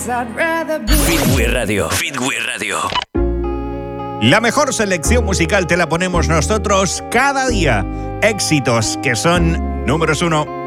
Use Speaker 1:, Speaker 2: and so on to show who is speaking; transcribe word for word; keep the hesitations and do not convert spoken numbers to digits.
Speaker 1: Fitwi Radio. Fitwi Radio.
Speaker 2: La mejor selección musical te la ponemos nosotros cada día. Éxitos que son números uno.